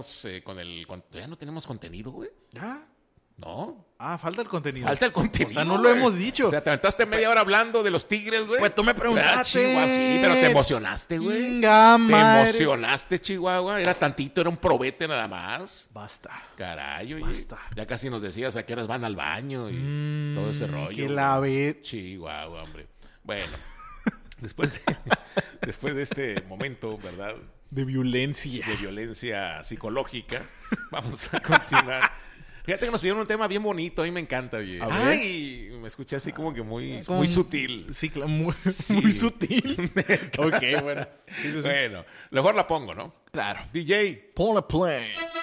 estamos ya no tenemos contenido, güey. ¿Ya? No. Falta el contenido. Falta el contenido. O sea, no lo güey. hemos dicho. O sea, te aventaste media hora hablando de los Tigres, güey. Pues tú me preguntaste. Chihuahua, sí, pero te emocionaste, güey. Venga, Te madre. emocionaste, Chihuahua. Era tantito, era un probete nada más. Basta. Caray, oye. Basta. Ya casi nos decías a qué horas van al baño y todo ese rollo. Que la ve. Chihuahua, hombre. Bueno, después de este momento, ¿verdad? De violencia. De violencia psicológica, vamos a continuar. Fíjate que nos pidieron un tema bien bonito, a mí me encanta, bien. A ver. Ay, me escuché así como que muy sutil. Sí, muy sutil. Ok, bueno. Sí. Bueno, mejor la pongo, ¿no? Claro. DJ. Ponle play.